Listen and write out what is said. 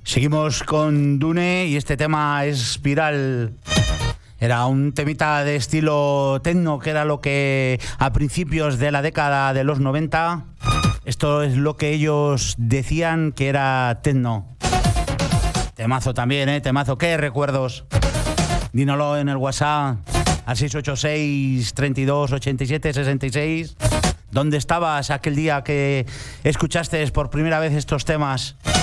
Seguimos con Dune y este tema es viral. Era un temita de estilo techno, que era lo que a principios de la década de los 90, esto es lo que ellos decían que era techno. Temazo también, temazo. ¿Qué recuerdos? Dínoslo en el WhatsApp al 686 32 87 66. ¿Dónde estabas aquel día que escuchaste por primera vez estos temas?